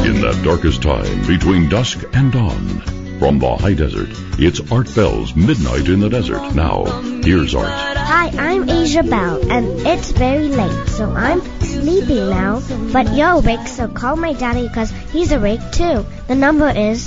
In that darkest time between dusk and dawn, from the high desert, it's Art Bell's Midnight in the Desert. Now, here's Art. Hi, I'm Asia Bell, and it's very late, so I'm sleeping now. But you're awake, so call my daddy because he's awake too. The number is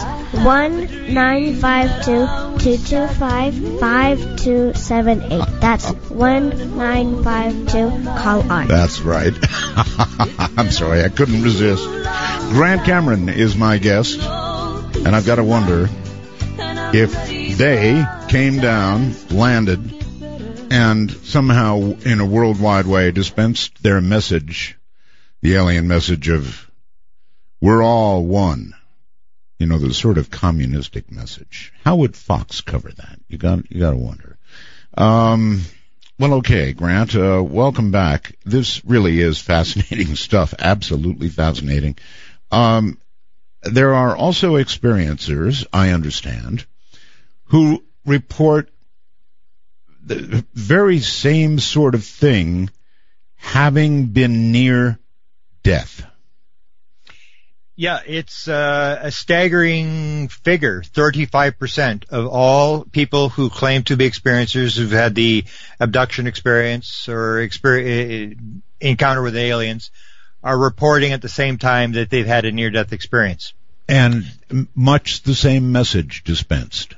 1-952-225-5278. That's 1952. Call Art. That's right. I'm sorry, I couldn't resist. Grant Cameron is my guest, and I've got to wonder if they came down, landed, and somehow in a worldwide way dispensed their message, the alien message of we're all one. You know, the sort of communistic message. How would Fox cover that? You got to wonder. Well, okay, Grant, welcome back. This really is fascinating stuff, absolutely fascinating. There are also experiencers, I understand, who report the very same sort of thing, having been near death. Yeah, it's a staggering figure. 35% of all people who claim to be experiencers who've had the abduction experience or encounter with aliens are reporting at the same time that they've had a near-death experience. And much the same message dispensed.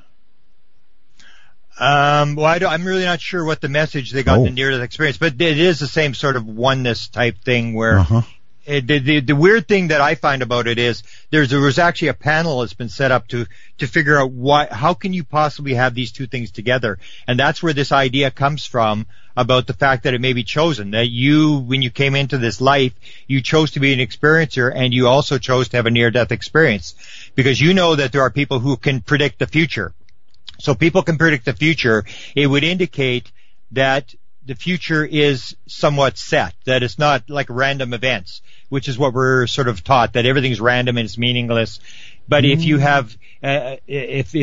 I'm really not sure what the message they got in the near-death experience, but it is the same sort of oneness type thing where the weird thing that I find about it is there was actually a panel that's been set up to figure out how can you possibly have these two things together, and that's where this idea comes from about the fact that it may be chosen, that you, when you came into this life, you chose to be an experiencer and you also chose to have a near-death experience because you know that there are people who can predict the future. So people can predict the future. It would indicate that the future is somewhat set, that it's not like random events, which is what we're sort of taught, that everything's random and it's meaningless. But if you have, if